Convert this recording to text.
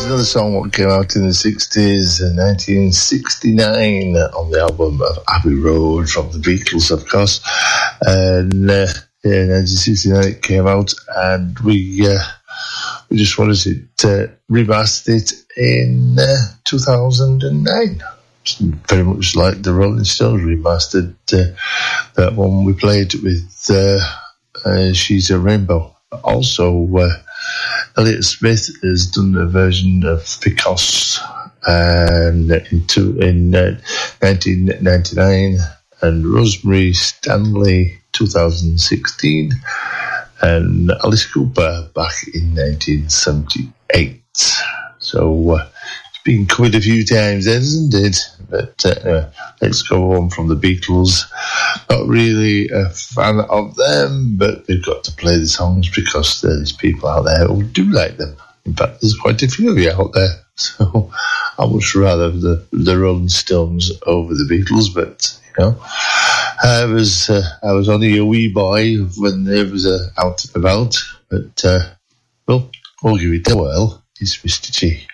Another song that came out in the 60s, 1969, on the album of Abbey Road from the Beatles, of course. And in 1969 it came out, and we just wanted it remastered it in 2009. Very much like the Rolling Stones remastered that one we played with She's a Rainbow. Also, Elliott Smith has done a version of Because in 1999, and Rosemary Stanley 2016, and Alice Cooper back in 1978. So it's been covered a few times, hasn't it? But let's go on from the Beatles. Not really a fan of them, but we've got to play the songs because there's people out there who do like them. In fact, there's quite a few of you out there. So I much rather the Rolling Stones over the Beatles, but you know, I was only a wee boy when they was out and about. But we'll give it a whirl. It's Mr. G.